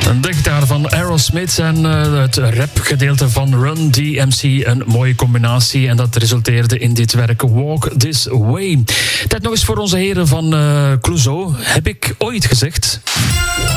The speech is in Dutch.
De gitaar van Aerosmith en het rapgedeelte van Run DMC. Een mooie combinatie en dat resulteerde in dit werk Walk This Way. Tijd nog eens voor onze heren van Clouseau. Heb ik ooit gezegd...